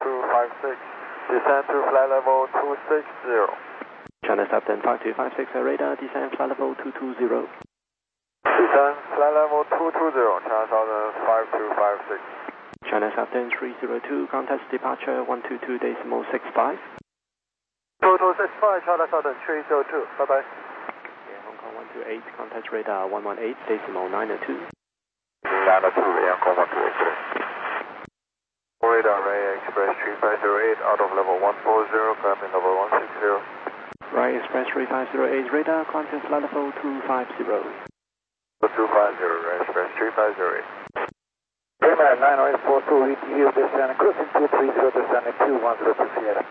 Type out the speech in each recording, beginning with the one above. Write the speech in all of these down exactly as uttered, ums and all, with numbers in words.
two five six, descend to flight level two six zero. China Southern five two five six, radar, descend flight level two two zero. Descend flight level two two zero, China Southern five two five six. China Southern three zero two, contact departure one two two decimal six five. two two six five, China Southern three zero two, bye bye. Yeah, Hong Kong one two eight, contact radar one one eight decimal nine oh two. nine oh two, Hong Kong one two eight. Radar Ray Express three five zero eight, out of level one four zero, climbing level one six zero. Right, Express three five zero eight, radar, contact flight level two five zero. two five zero, Ray Express three five zero eight. Premier nine oh eight four two, E T U, descending, cruising two three zero, descending two one zero two Sierra.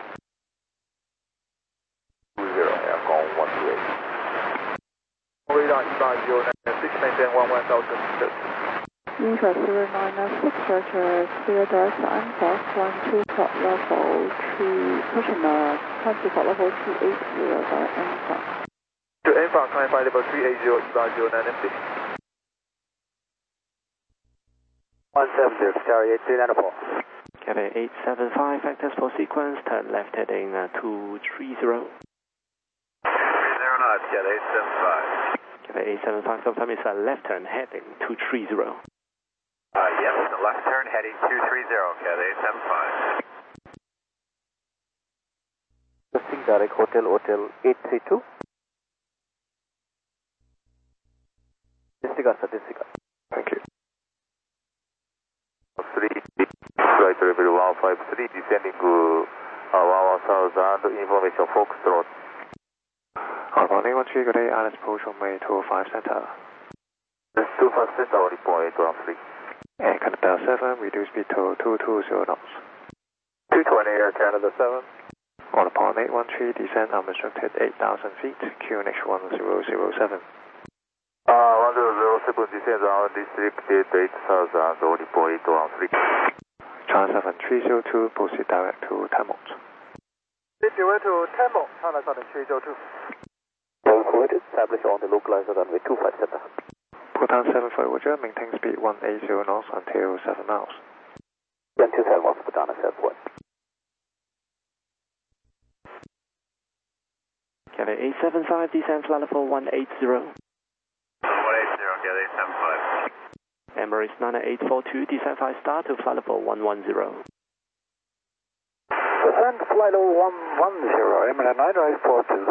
two zero, Hong Kong one two eight. Radar E five zero nine six, maintain one one thousand meters. Infra zero nine six, Roger, clear direct Anfox, one two port level three, pushing uh, twenty port level three eight zero, direct Anfox. To Anfox, climb flight level three eight zero, E five zero nine empty. one seven zero, Star eight three nine four. Cathay eight seven five, factors for sequence, turn left heading uh, two three zero. three zero knots, Cathay eight seven five. Cathay eight seven five, confirm it's a left turn heading two three zero. Uh, yes, the left turn heading two three zero, Cathay eight seven five. Testing direct Hotel, Hotel eight three two. Disregard, sir, disregard. Thank you. three, flight level one five three, descending to uh, one one thousand, information Foxtrot. Alpha one one three, good day, Alice approach runway two oh five center. This two five center, report eight one three. And Canada seven, reduce speed to two two zero knots. two twenty Air Canada seven. On upon eight one three, descend unrestricted eight thousand feet, Q N H one zero zero seven. Uh, one zero zero seven, descend unrestricted eight thousand, report eight one three. China seven three zero two, proceed direct to Tamot. Direct to Tamot, China seven three zero two. Calculated, establish on the localizer runway two five center. Bhutan seven five, Roger, maintain speed one eight zero knots until seven miles. Until seven miles, Bhutan seven one. Cathay eight seven five, descend flight level one eight zero. one eight zero, Cathay eight seven five. Emirates nine eight four two, descend five star to flight level one one zero. Descend flight level one one zero, Emirates nine eight four two.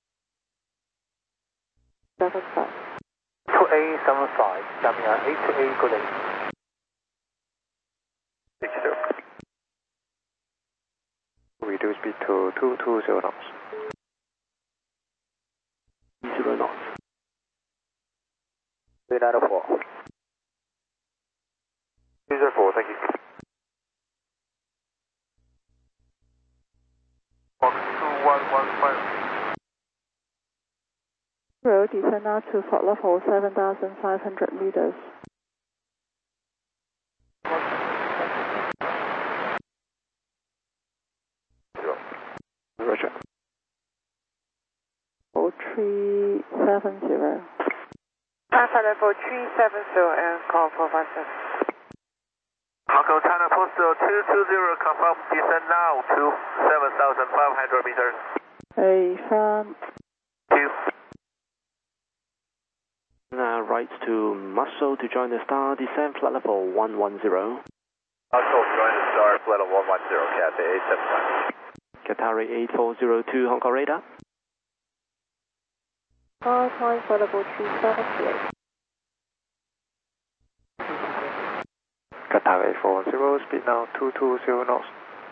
seven five. two eight seven five, coming on eight two eight, good day. six zero. Reduce speed to two two zero knots. zero knots. three nine four. three zero four, thank you. Box two one one five. Road, descend now to port level seven thousand five hundred meters. Roger. four three seven zero. Alpha level three seven zero and call for one seven. Hong Kong China Postal two two zero, confirm descend now to seven thousand five hundred meters. A front. Two. Uh, right to Muscle to join the star, descend flight level one one zero. Muscle, join the star, flight level one one zero, Cathay eight seven five. Qatari eight four zero two, Hong Kong radar. Car time flight level three seven eight. Qatar eight four zero, speed now two two zero knots.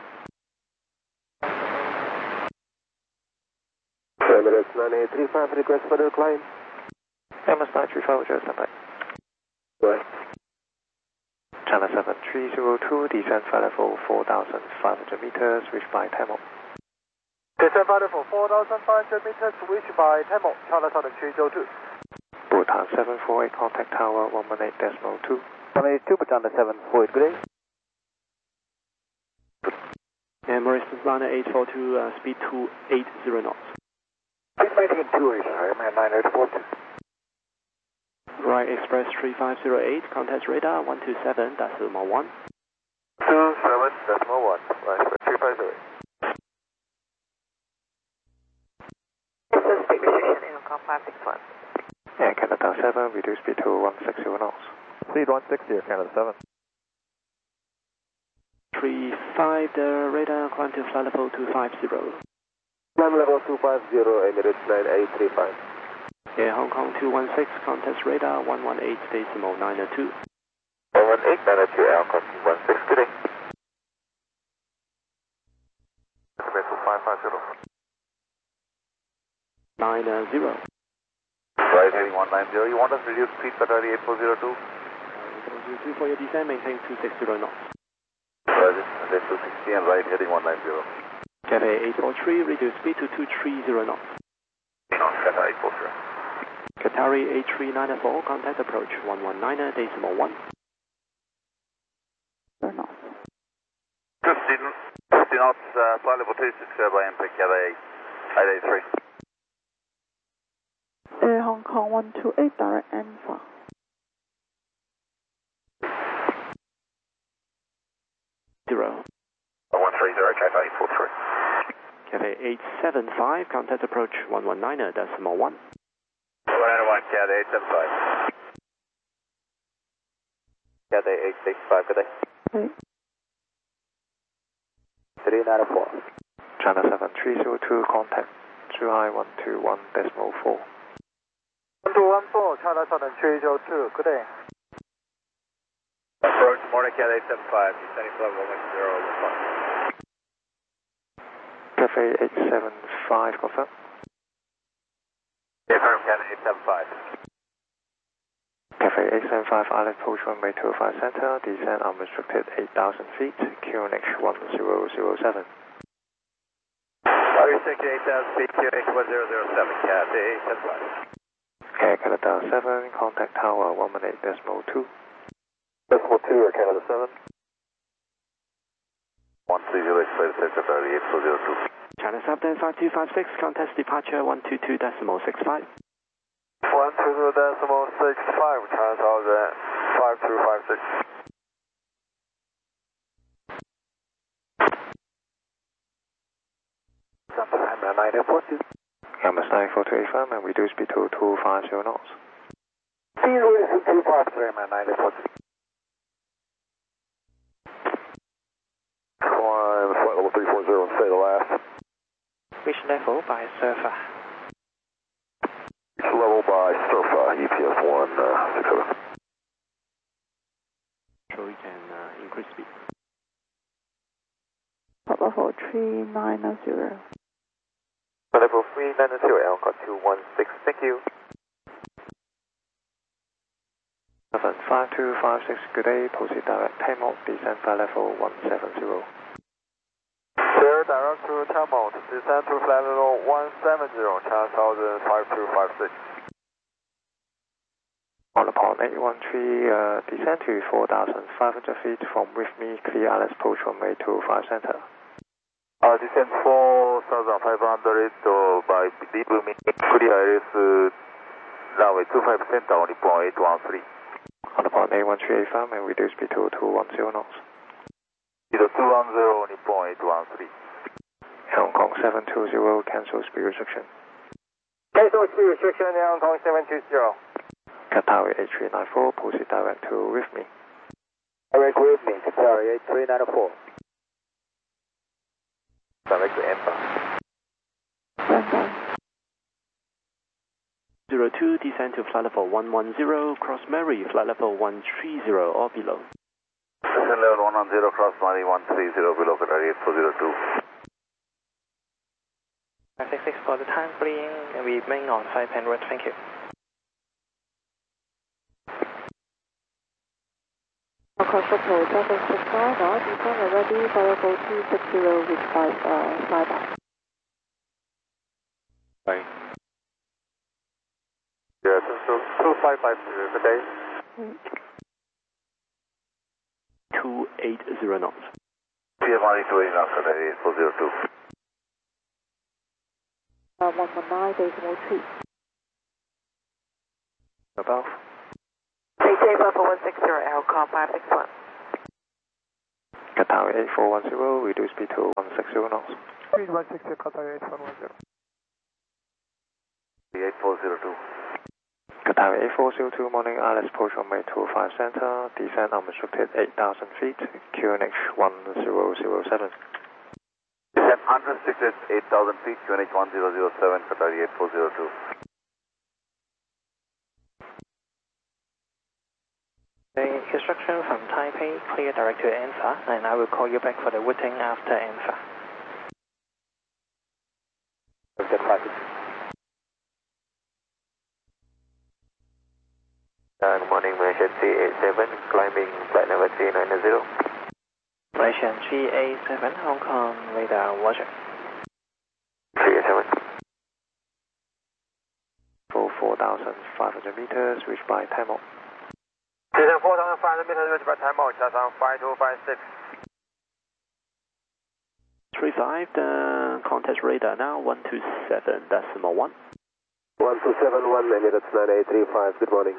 Emirates nine eight three five, request further climb. Emirates nine three five, Roger, stand by. Right. China seven three zero two, descend flight level four thousand five hundred meters, reached by Tamot. Descend flight level four thousand five hundred meters, reached by Tamot, China seven three zero two. Bhutan seven four eight, contact tower one one eight decimal two. one eight two, Bhutan seven four eight, good day. Emirates nine eight four two, uh, speed two eight zero knots. Speed maintain two eight, Emirates nine eight four two. Right, Express three five zero eight, contact radar one two seven decimal one. two seven decimal one, right. three five zero. This is speed restriction in Hong Kong five six one. Yeah, Canada seven, reduce speed to one sixty knots. Speed one sixty here, Canada seven. three five, the radar climb to flight level two five zero. Climb level two five zero, Emirates nine eight three five. Air Hong Kong two one six, contact radar one one eight decimal nine two. one one eight nine two, Air Hong Kong two one six, good day. two five five zero. nine zero. Right heading one nine zero, you want us to reduce speed for eight four zero two? two for your descent, maintain two sixty knots. Roger, that's two sixty and right heading one nine zero. Cathay eight four three, reduce speed to two thirty knots. Qatar eight four three. Qatari eight three nine four, contact approach one one nine decimal one. knots. fifty, fifty knots, uh, flight level two six zero by M P, Cathay eight eight three. Air Hong Kong one two eight, direct Alpha. Zero. one three zero, Cathay eight four three. Cathay eight seven five, contact approach one one nine decimal one. one nine one, Cathay eight seven five. Cathay eight six five, good day. Right. three nine four. China seven three zero two, contact Zhuhai one two one decimal four. one two one four, China seven three zero two, good day. Approach morning, Cathay eight seven five, descending flight level one zero one. Cathay eight seven five, confirm. Confirm, Cathay eight seven five. Cathay eight seven five, Island approach runway two five center, descend unrestricted eight thousand feet, Q N H one zero zero seven. Restriction eight thousand feet, Q N H one zero zero seven, Cathay eight seven five. Air Canada seven, contact tower one one eight decimal two. Decimal two, Air Canada seven. one three zero, express Secretary eight four zero two. China seven five two five six, contest departure one two two decimal six five. one two two decimal six five, China thousand five two five six. Number nine four two. Number nine four two eight five, and reduce speed to two five zero knots. Zero is two five three, man, nine four two. Climb flight level three four zero and stay the last. Which level by surfer? Each level by Surfa, E P S one six seven. So we can uh, increase speed. Port level three nine zero. Level three nine zero, Air Hong Kong two one six, thank you. seven five two five six, good day, proceed direct Tamil, descend flight level one seven zero. Clear direct to Tamil, descend to flight level one seven zero, China thousand five two five six. On upon eight one three, uh, descend to four thousand five hundred feet from with me, clear Alice approach runway two five center. Uh, descend four thousand five hundred uh, by leave me, clear Alice runway two five center, on upon eight one three. On upon eight one three eight five, and reduce speed to two one zero knots. Either two one zero, Nippon eight one three. Hong Kong seven two zero, cancel speed restriction. Cancel speed restriction, Hong Kong seven two zero. Qatar eight three nine four, proceed direct to with me. Direct with me, Qatar eight three nine four. Direct to Empa. Standby. zero two, descend to flight level one one zero, cross Mary, flight level one three zero or below. Descend level one one zero, cross Mary one three zero, below Qatar eight four zero two. five six six for the time being, we remain on five hundred, thank you. Across Shuttle, Delta six five, uh, descend and ready, flight level two six zero with five, uh, flyback. Right. Yeah, so two five five zero, good day. two eight zero knots. P M R two eight knots, Qatar eight four zero two. Uh, one one nine decimal two. Above. J J Papa one six zero, Air Hong Kong five six one. Qatar eight four one zero, reduce speed to one sixty knots. Speed one sixty, Qatar eight four one zero. eight four zero two. Qatar eight four zero two, morning, Alice approach runway two five center, descent unrestricted eight thousand feet, Q N H one zero zero seven. Descent unrestricted eight thousand feet, Q N H one zero zero seven, Qatar eight four zero two. The instruction from Taipei, clear direct to ANFA, and I will call you back for the routing after ANFA. Okay, traffic. Uh, good morning, Malaysian three eight seven, climbing flight number three nine zero. Malaysian three eight seven, Hong Kong radar, watcher. three eight seven. For four thousand five hundred meters, reached by Tamil. Descent four thousand five hundred meters, reached by Tamil, Chasang five two five six. three five, the contact radar now, one two seven decimal one. one two seven one, that's nine eight three five, good morning.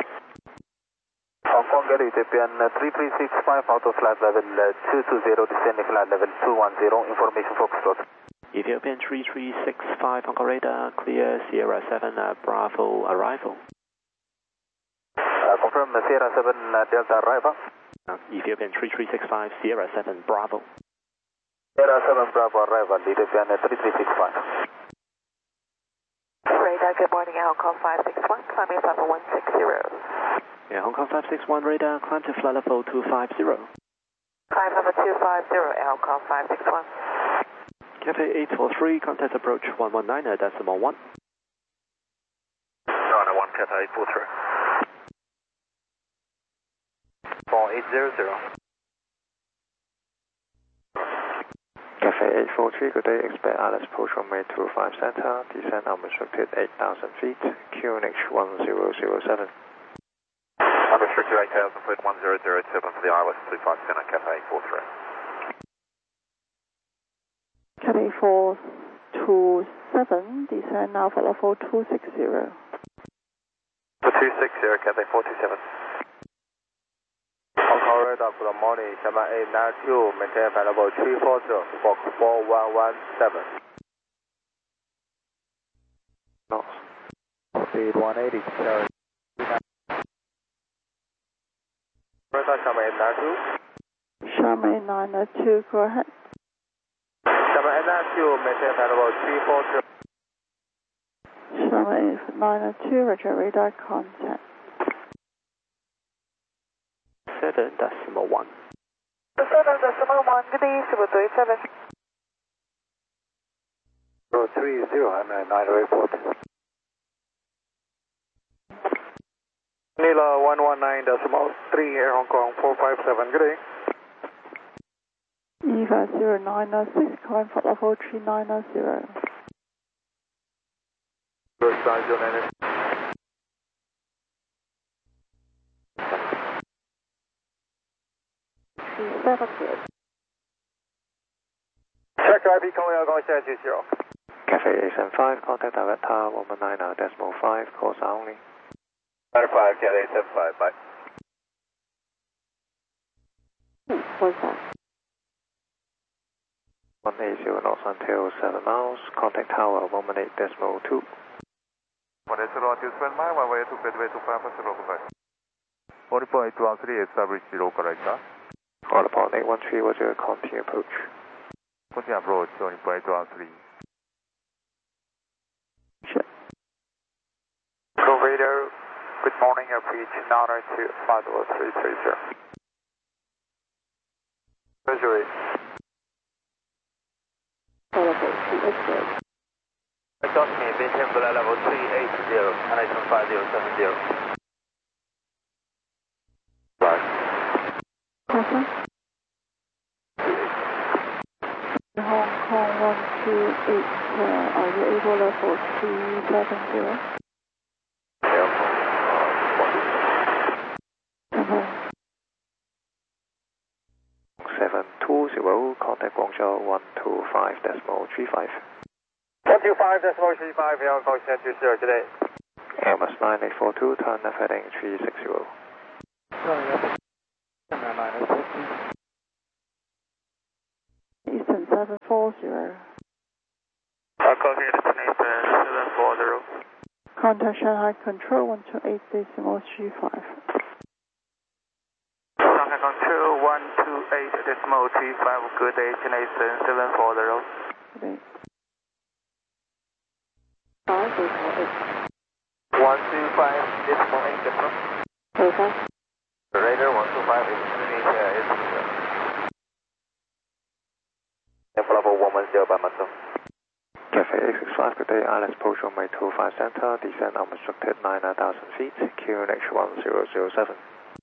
Hong Kong Gary, Ethiopian three three six five, out of flight level two two zero, descending flight level two one zero, information Foxtrot. Ethiopian three three six five, Hong Kong radar, clear Sierra seven, uh, Bravo arrival. Uh, confirm Sierra seven, uh, Delta arrival. Uh, Ethiopian three three six five, Sierra seven, Bravo. Sierra seven, Bravo arrival, Ethiopian three three six five. Radar, good morning, Hong Kong five six one, climbing level one six zero. Yeah, Hong Kong five six one radar, climb to flight level two five zero. Climb level two five zero, Hong Kong five six one. Cathay eight four three, contact approach one one nine, uh, decimal one. China one, Cathay eight four three. four eight zero zero. Cathay eight four three, good day, expect Alice approach runway two five center, descent unrestricted eight thousand feet, Q N H one zero zero seven. Unrestricted eight thousand feet, one zero zero seven for the I L S two five center, Cathay eight four three. Cathay four two seven, descend now for level two six zero. For two six zero, Cathay four two seven. Hong Kong radar, good morning, Sherman eight nine two, maintain flight level three four zero, Fox four one one seven. Knots. Speed one eighty, sorry. Radar, Sherman eight nine two. Sherman eight nine two, go ahead. Sherman eight nine two, maintain flight level three four zero. Sherman eight nine two, roger, radar contact. seven decimal one. seven decimal one, good day, Cebu three seven. zero three zero, I'm at nine report. Manila one one nine decimal three, Air Hong Kong four five seven, good day. Eva zero nine six, climb for level three nine zero. Good size, your name is. seven good. Check I P calling out, going two zero. Cathay eight seven five, contact direct tower one one nine decimal five, course only. nine five, Cat eight seven five, bye. What's that? one eighty knots until seven miles, contact tower one one eight decimal two. one eight zero until seven mile, one way to Bedway to five zero, goodbye. one point eight one three, establish local right now. All upon eight one three, was your continue approach. Continue approach, one point eight one three. Sure. Go radar, good morning, approach nine two five zero three three zero. Treasury. Level two eight zero. Adjust me, maintain flight level three eight zero, and I turn five zero seven zero. Papa? Hong Kong one two eight, uh, are you able level three seven zero? Uh-huh. seven two zero, contact Guangzhou one two five decimal three five. one two five decimal three five, Hong Kong two zero today. Airbus nine eight four two, turn left heading three six zero. seven four zero. Echo here, destination seven four zero. Contact Shanghai Control one two eight decimal three five. Shanghai Control one two eight decimal three five, good day, destination seven four zero. Good day. five decimal eight. one two five decimal eight decimal. Perfect. Radar one two five is Indonesia, is level one one zero by Mato. Cafe eight six five, good day, Alice Approach runway two five center, descend unrestricted nine thousand feet, Q N H one zero zero seven.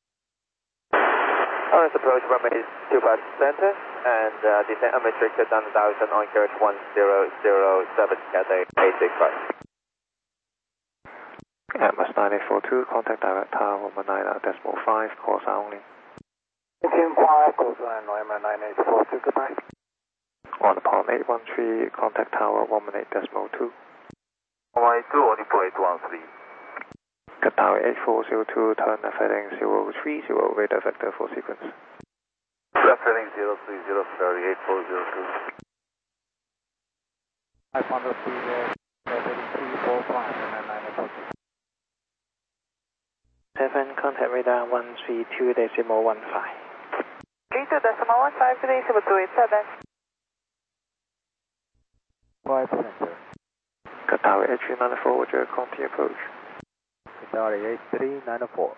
Alice Approach runway two five center, and uh, descend unrestricted nine thousand on Q N H one zero zero seven, Cathay eight six five. Atmos nine eight four two, contact direct tower one nine decimal five, course only. eighteen five, close line, Lima nine eight four two, goodbye. On upon eight one three, contact tower one one eight decimal two. one eight two, only point one three. Cut tower eight four zero two, turn left heading zero three zero, radar vector for sequence. Left heading zero three zero, sorry, eight four zero two. five hundred feet there, left heading three four five, and nine eight four two. seven, contact radar one three two decimal one five. three two decimal one five, today Cebu two eight seven. five center. Cut tower eight three nine four, Roger, continue approach. Qatari eight three nine four.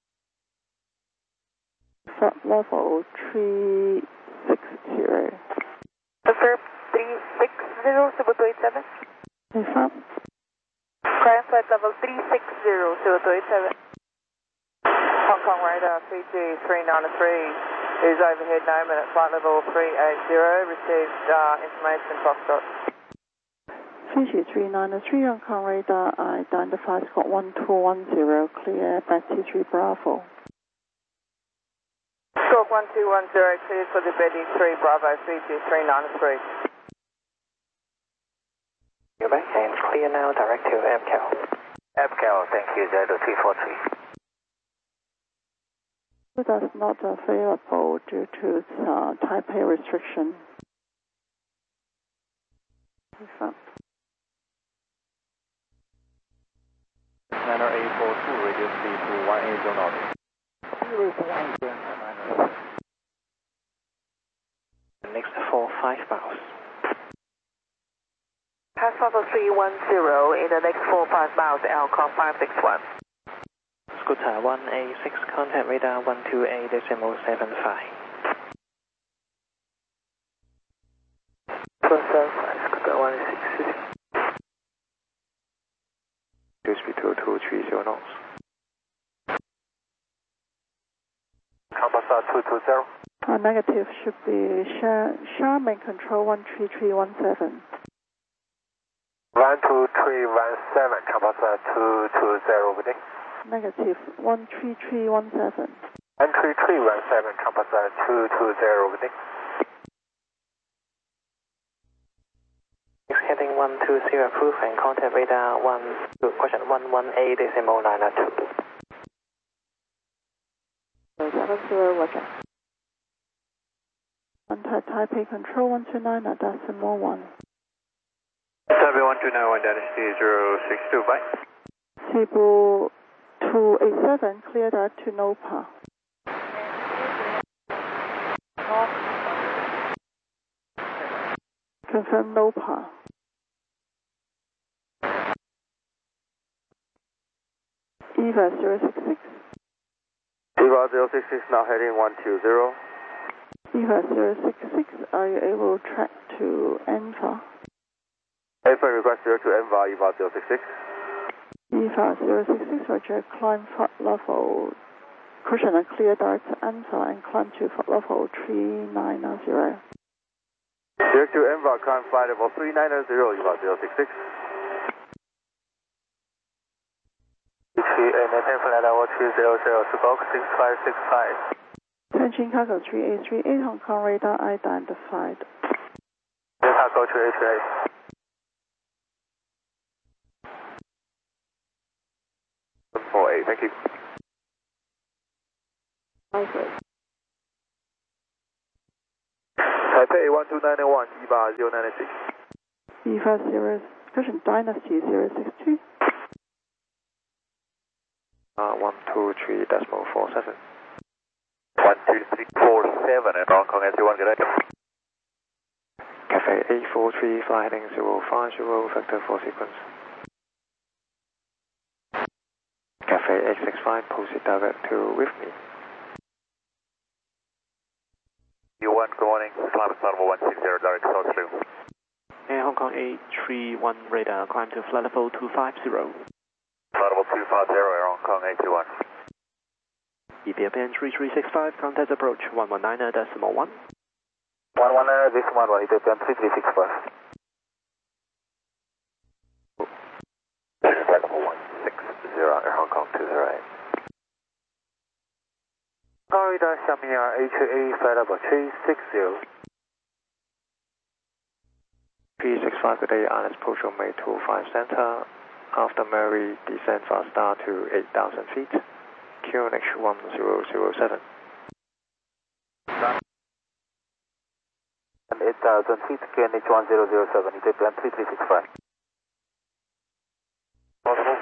Flight level three six zero. Observe three six zero, Cebu two eight seven. Confirm. Current flight level three six zero, Cebu two eight seven. Hong Kong radar three G three nine three is overhead nine minute flight level three eight zero, received uh, information Foxtrot. Fiji three nine three, Hong Kong radar, identified Scott one two one zero, clear back T three Bravo. Squawk one two one zero, cleared for the Betty three Bravo, Fiji three nine three. You're back and clear now, direct to A B C A L. A B C A L, thank you, zero three four three. That's not available due to uh, Taipei restriction. Confirm. Niner eight four two, radio three two one eight zero north. zero one zero nine. Next four five miles. Pass level three one zero in the next four five miles, Alcon five six one. Scooter one eight six, contact radar one two eight decimal seven five. one seven five, Scooter one eight six. Speed two two three zero knots. Compass two two zero. Uh, negative should be Charmin Control one three three one seven. one two three one seven, Compass two two zero, good day. Negative one three three one seven. one three three one seven, Compass two two zero, good day. Heading one two zero approved and contact radar one question one one eight decimal nine two. seven zero, Roger. Contact Taipei Control one two nine decimal one. Taipei one two nine one, Dynasty zero six two, bye. Cebu two eight seven, cleared out to NOPA. Confirm NOPA. EVA zero six six. EVA zero six six, now heading one two zero. EVA zero six six, are you able to track to ENVA? ENVA request zero to ENVA, EVA zero six six. EVA zero six six, Roger, climb flight level, cushion and clear direct to ENVA and climb to flight level three nine zero. Direct to ENVA, climb flight level three nine zero, EVA zero six six. And maintain flight level three zero zero, Squawk six five six five. Tianjin Cargo three eight three eight, Hong Kong radar identified. Cargo three eight three eight. one four eight, thank you. Okay. Taipei Taipei one two nine one, EVA zero nine six. EVA zero, Cushion Dynasty zero six two. Uh, one two three decimal four seven. one two three four seven and Hong Kong S one, good day. Cafe eight four three, fly heading zero five zero, vector four sequence. Cafe eight six five, proceed direct to with me. U one, good morning, climb to level one six zero, direct south through. And Hong Kong eight three one radar, climb to flight level two five zero. Flight level two five zero, Air Hong Kong eight two one. Ethiopian three three six five, contact approach one one nine decimal one. one one nine decimal one, Ethiopian three three six five. Flight level one six zero, Air Hong Kong two zero eight. Corridor Shamir H A, flight level three six zero. three six five, good day, Alice approach runway two five center. After Mary, descend fast star to eight thousand feet. Q N H one zero zero seven. And eight thousand feet, Q N H one zero zero seven, Ethiopian three three six five. Possible.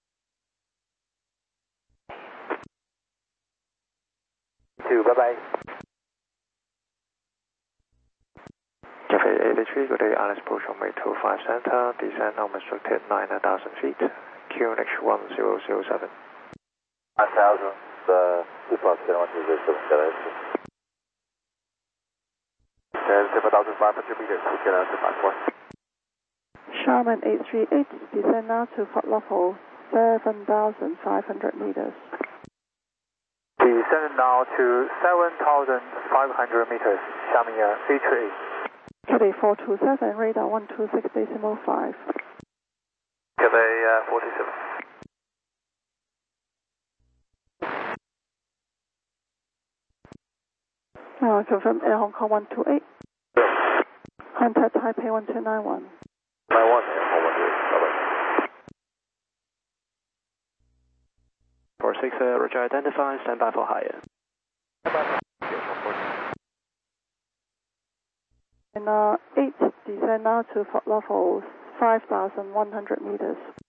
Two, bye bye. Cafe eighty-three, good day, Alice approach runway two five center. Descend unrestricted nine thousand feet. Q N H one zero zero seven. one thousand, uh, two plus one zero seven, seven thousand five hundred meters, we can answer back one. Sharman eight three eight, descend now to flight level seven thousand five hundred meters. Descend now to seven thousand five hundred meters, Shamir eight three eight. Cathay four two seven, radar one two six decimal five. Cathay uh, four two seven. Uh, confirm Air Hong Kong one two eight. Contact Taipei one two nine one. nine one, Air Hong Kong one two eight, bye bye. four six, uh, Roger, identify, stand by for higher. And uh, eight, descend now to flight level five thousand one hundred meters.